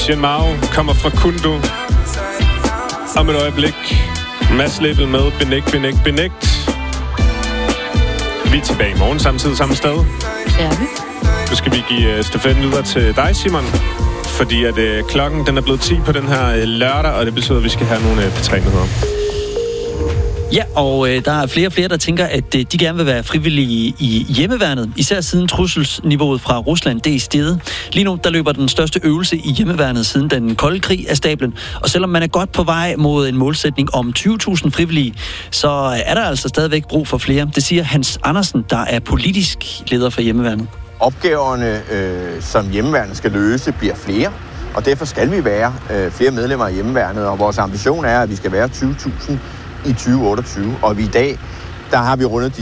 Xian Mao kommer fra Kundu. Om et øjeblik. Mads Lebel med Benægt. Vi er tilbage i morgen samme tid, samme sted. Ja, vi. Nu skal vi give stafetten videre til dig, Simon. Fordi at klokken den er blevet 10 på den her lørdag, og det betyder, at vi skal have nogle P3-nyheder. Ja, og der er flere og flere, der tænker, at de gerne vil være frivillige i hjemmeværnet. Især siden trusselsniveauet fra Rusland, det er steget. Lige nu, der løber den største øvelse i hjemmeværnet siden den kolde krig af stablen. Og selvom man er godt på vej mod en målsætning om 20.000 frivillige, så er der altså stadigvæk brug for flere. Det siger Hans Andersen, der er politisk leder for hjemmeværnet. Opgaverne, som hjemmeværnet skal løse, bliver flere. Og derfor skal vi være flere medlemmer af hjemmeværnet. Og vores ambition er, at vi skal være 20.000 i 2028, og i dag, der har vi rundet de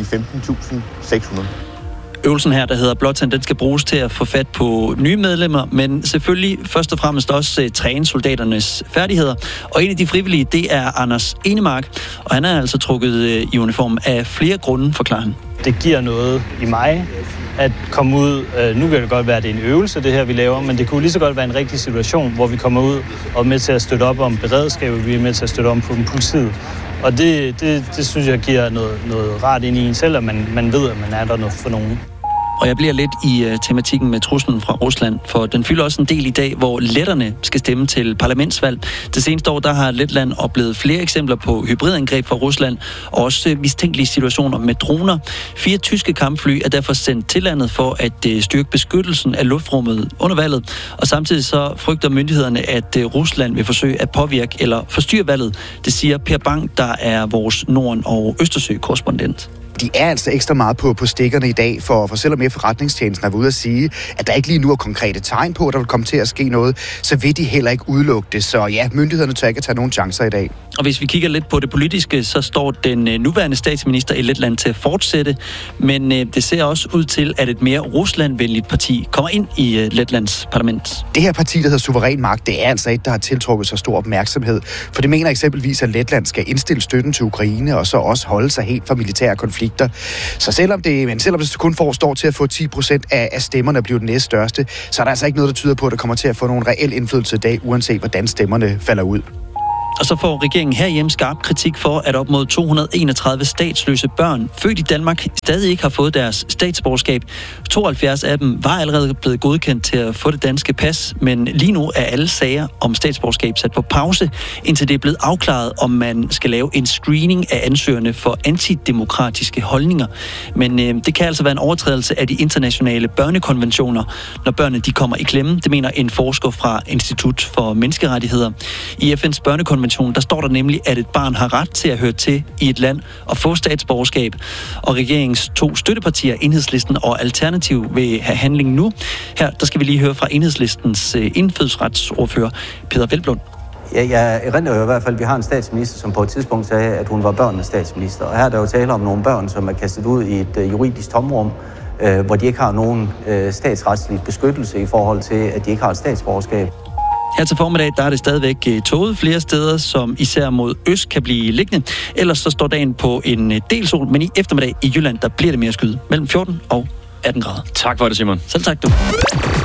15.600. Øvelsen her, der hedder Blåtand, den skal bruges til at få fat på nye medlemmer, men selvfølgelig først og fremmest også træne soldaternes færdigheder. Og en af de frivillige, det er Anders Enemark, og han er altså trukket i uniform af flere grunde, forklarer han. Det giver noget i mig at komme ud. Nu kan det godt være, at det er en øvelse, det her, vi laver, men det kunne lige så godt være en rigtig situation, hvor vi kommer ud og er med til at støtte op om beredskabet, vi er med til at støtte op på politiet. Og det synes jeg giver noget rart ind i en selv, at man ved, at man er der noget for nogen. Og jeg bliver lidt i tematikken med truslen fra Rusland, for den fylder også en del i dag, hvor letterne skal stemme til parlamentsvalg. Det seneste år, der har Letland oplevet flere eksempler på hybridangreb fra Rusland, og også mistænkelige situationer med droner. 4 tyske kampfly er derfor sendt til landet for at styrke beskyttelsen af luftrummet under valget, og samtidig så frygter myndighederne, at Rusland vil forsøge at påvirke eller forstyrre valget. Det siger Per Bang, der er vores Norden- og Østersø-korrespondent. De er altså ekstra meget på stikkerne i dag, for selvom efterretningstjenesten er ude at sige, at der ikke lige nu er konkrete tegn på, at der vil komme til at ske noget, så vil de heller ikke udelukke det. Så ja, myndighederne tør ikke at tage nogen chancer i dag. Og hvis vi kigger lidt på det politiske, så står den nuværende statsminister i Letland til at fortsætte, men det ser også ud til, at et mere Rusland-venligt parti kommer ind i Letlands parlament. Det her parti, der hedder Suveræn Magt, det er altså et, der har tiltrukket så stor opmærksomhed, for det mener eksempelvis, at Letland skal indstille støtten til Ukraine, og så også holde sig helt fra militære konflikter. Så selvom det kun står til at få 10% af stemmerne og blive den næststørste, så er der altså ikke noget, der tyder på, at der kommer til at få nogen reel indflydelse i dag, uanset hvordan stemmerne falder ud. Og så får regeringen herhjemme skarp kritik for, at op mod 231 statsløse børn, født i Danmark, stadig ikke har fået deres statsborgerskab. 72 af dem var allerede blevet godkendt til at få det danske pas, men lige nu er alle sager om statsborgerskab sat på pause, indtil det er blevet afklaret, om man skal lave en screening af ansøgerne for antidemokratiske holdninger. Men det kan altså være en overtrædelse af de internationale børnekonventioner, når børnene de kommer i klemme. Det mener en forsker fra Institut for Menneskerettigheder. I FN's børnekonvention, der står der nemlig, at et barn har ret til at høre til i et land og få statsborgerskab. Og regeringens 2 støttepartier, Enhedslisten og Alternativ, vil have handling nu. Her der skal vi lige høre fra Enhedslistens indfødsretsordfører, Peder Hvelplund. Ja, jeg erindrer jo i hvert fald, at vi har en statsminister, som på et tidspunkt sagde, at hun var børnenes statsminister. Og her er der jo tale om nogle børn, som er kastet ud i et juridisk tomrum, hvor de ikke har nogen statsretslig beskyttelse i forhold til, at de ikke har et statsborgerskab. Her til formiddag, der er det stadigvæk tåget flere steder, som især mod øst kan blive liggende. Ellers så står dagen på en del sol, men i eftermiddag i Jylland, der bliver det mere skyde. Mellem 14 og 18 grader. Tak for det, Simon. Selv tak, du.